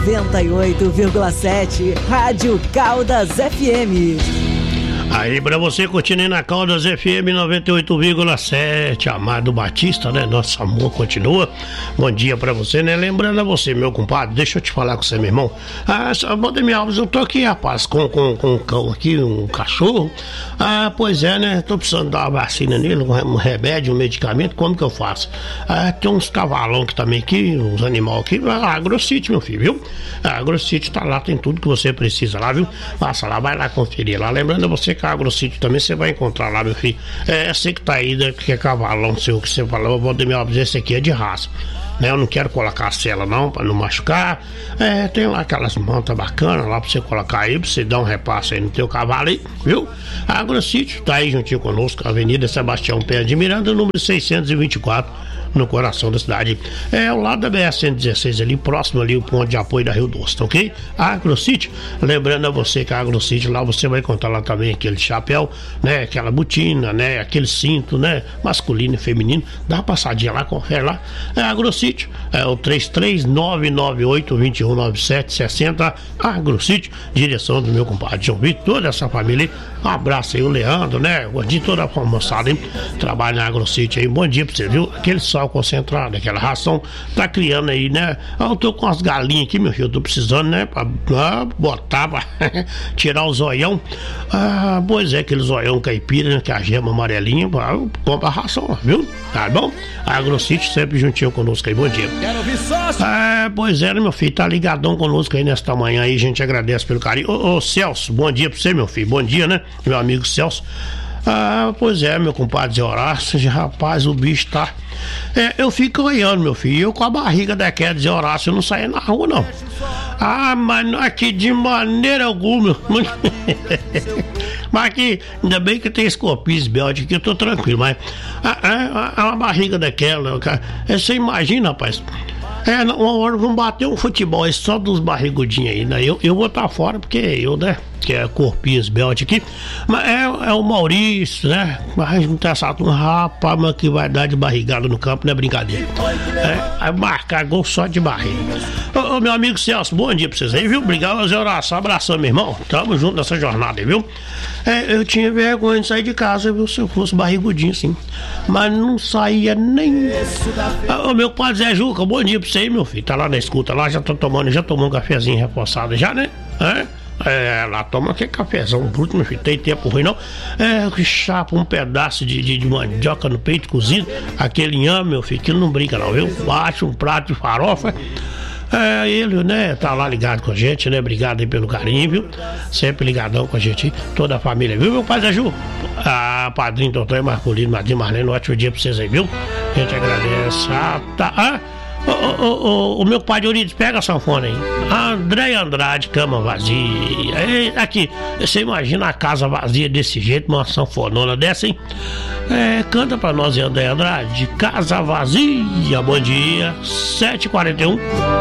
98,7, Rádio Caldas FM. Aí pra você curtindo aí na Caldas FM 98,7, Amado Batista, né? Nosso amor continua. Bom dia pra você, né? Lembrando a você, meu compadre, deixa eu te falar com você, meu irmão. Valdemir Alves, eu tô aqui, rapaz, com um cão aqui, um cachorro. Pois é, né? Tô precisando dar uma vacina nele, um remédio, um medicamento, como que eu faço? Tem uns cavalão que também aqui, uns animais aqui, AgroCity, meu filho, viu? A AgroCity tá lá, tem tudo que você precisa lá, viu? Passa lá, vai lá conferir lá. Lembrando a você que a AgroCity também você vai encontrar lá, meu filho. Você que tá aí, né, que é cavalão seu, que você falou, Valdemir Alves, esse aqui é de raça. Né, eu não quero colocar a cela não, pra não machucar. Tem lá aquelas mantas bacanas lá pra você colocar aí, pra você dar um repasse aí no teu cavalo aí, viu? A AgroCity tá aí juntinho conosco, Avenida Sebastião Pé de Miranda, número 624. No coração da cidade, ao lado da BR-116 ali, próximo ali o ponto de apoio da Rio Doce, tá ok? A AgroCity, lembrando a você que a AgroCity lá você vai encontrar lá também aquele chapéu, né, aquela botina, né, aquele cinto, né, masculino e feminino, dá uma passadinha lá, confere lá. A AgroCity, o 33998219760, AgroCity, direção do meu compadre João Vitor, toda essa família aí, um abraço aí, o Leandro, né, o Gordinho, toda a moçada aí, trabalha na AgroCity aí, bom dia pra você, viu? Aquele sol concentrado, aquela ração tá criando aí, né? Eu tô com as galinhas aqui, meu filho, eu tô precisando, né? Pra botar, pra tirar o zoião. Pois é, aquele zoião caipira, né? Que é a gema amarelinha, compra a ração, viu? Tá bom? A AgroCity sempre juntinho conosco aí, bom dia. Quero ouvir sócio. Pois é, né, meu filho, tá ligadão conosco aí nesta manhã aí, a gente agradece pelo carinho. Ô Celso, bom dia pra você, meu filho, bom dia, né? Meu amigo Celso. Pois é, meu compadre Zé Horácio, rapaz, o bicho tá... eu fico olhando, meu filho, eu com a barriga daquela de Zé Horácio, eu não saio na rua, não. Mas não aqui de maneira alguma. Mas aqui, ainda bem que tem esse corpinho esbelte aqui, eu tô tranquilo, mas... uma barriga daquela, cara, você imagina, rapaz... uma hora vamos bater um futebol só dos barrigudinhos aí, né? Eu vou estar fora porque eu, né? Que é corpinho esbelte aqui. Mas é o Maurício, né? Mas não tem essa turma, rapaz, mas que vai dar de barrigada no campo, não é brincadeira. Vai marcar gol só de barriga. Ô, meu amigo Celso, bom dia pra vocês aí, viu? Obrigado, Zé Horácio, abração, meu irmão. Tamo junto nessa jornada aí, viu? Eu tinha vergonha de sair de casa, viu? Se eu fosse barrigudinho, sim. Mas não saía nem... Ô, meu padre Zé Juca, bom dia pra você aí, meu filho. Tá lá na escuta, lá já tomou um cafezinho reforçado já, né? Lá toma aquele cafezão bruto, meu filho, tem tempo ruim não. Que chapa um pedaço de mandioca no peito cozido, aquele inhame, meu filho, aquilo não brinca não, viu? Bate um prato de farofa. Ele, né, tá lá ligado com a gente, né? Obrigado aí pelo carinho, viu? Sempre ligadão com a gente, toda a família, viu, meu pai Zé Ju? Padrinho, doutor Marcolino, Madrinho Marlene, um ótimo dia pra vocês aí, viu? A gente agradece. O meu pai de Eurides, pega a sanfona aí. André Andrade, cama vazia. Aqui, você imagina a casa vazia desse jeito, uma sanfonona dessa, hein? Canta pra nós, André Andrade, Casa Vazia. Bom dia, 7h41.